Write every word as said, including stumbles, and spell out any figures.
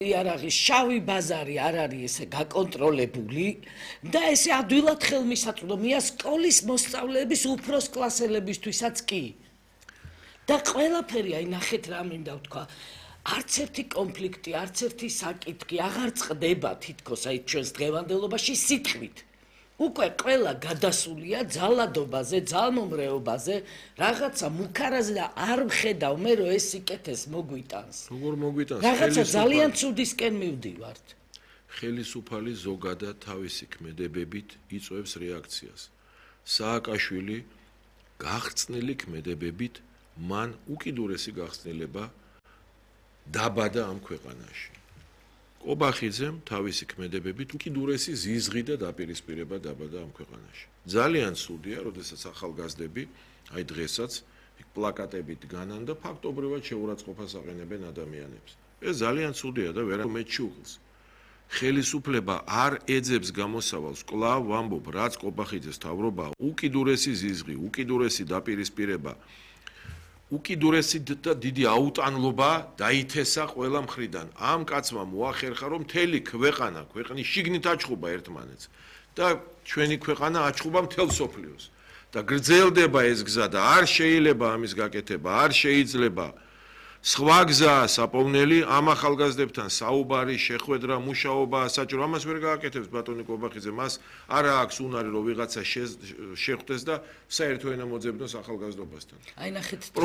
არ არის შავი ბაზარი არ არის ესე გაკონტროლებული და ესე ადვილად ხელმისაწვდომია სკოლის მოსწავლეების უფროს კლასელებისთვისაც კი. და ყველაფერი აი ნახეთ რა მინდა ვთქვა. არც ერთი კონფლიქტი, არც ერთი საკითხი აღარ წყდება თითქოს აი ჩვენს დღევანდელობაში სიტყვით. უკვე ყველა გადასულია ძალადობაზე, ძალმომრეობაზე, რაღაცა მუქარაზე და არ ვხედავ მე რომ ეს სიკეთეს მოგვიტანს. როგორ მოგვიტანს? რაღაცა ძალიან ცუდისკენ მივდივართ. ხელისუფალი ზოგადად თავისი ქმედებებით იწვევს რეაქციას. სააკაშვილი გახსნილი ქმედებებით მან უკიდურესი გახსნილება დაბადა ამ ქვეყანაში. კობახიძემ თავისი ქმედებებით უკიდურესი ზიზღი და დაპირისპირება დაბადა ამ ქვეყანაში. ძალიან ცუდია, როდესაც ახალგაზრდები, აი დღესაც პლაკატებით განან და ფაქტობრივად შეურაცხყოფას აყენებენ ადამიანებს. ეს ძალიან ცუდია და ვერ მეჩუღლს. ხელისუფლება არ ეძებს გამოსავალს, კვლავ ვამბობ, რაც კობახიძეს თავრობა, უკიდურესი ზიზღი, უკიდურესი დაპირისპირება, უკიდურესი და დიდი აუტანლობა დაითესა ყველა მხრიდან. ამ კაცმა მოახერხა, რომ მთელი ქვეყანა, ქვეყნის შიგნით აჩხუბა ერთმანეთს და ჩვენი ქვეყანა აჩხუბა მთელ სოფლიოს. და გრძელდება ეს გზა და არ შეიძლება ამის გაკეთება, არ შეიძლება სხვა გზაა საფოვნელი ამ ახალგაზრდებთან საუბარი, შეხვედრა, მუშაობა, საჭირო ამას ვერ გააკეთებს ბატონი კობახიძე, მას არა აქვს უნარი რომ ვიღაცა შეხვდეს და საერთო ენა მოძებნოს ახალგაზრდობასთან. აი ნახეთ